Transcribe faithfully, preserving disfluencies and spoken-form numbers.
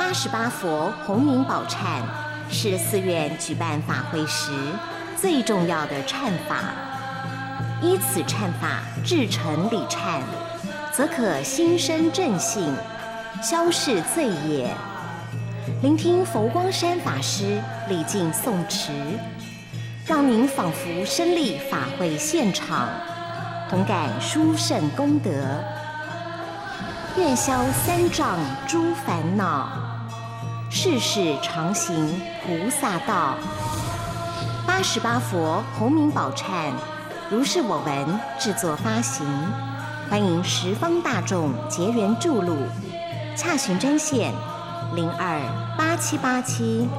八十八佛洪名宝忏是寺院举办法会时最重要的忏法。依此忏法至诚礼忏，则可心生正信，消逝罪业。聆听佛光山法师礼敬诵持，让您仿佛身历法会现场，同感殊胜功德。愿消三障诸烦恼，世世常行菩萨道。八十八佛洪名宝忏，如是我闻制作发行，欢迎十方大众结缘注录，洽询专线零二八七八七